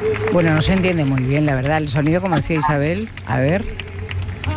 Bueno, no se entiende muy bien, la verdad. El sonido, como decía Isabel, a ver...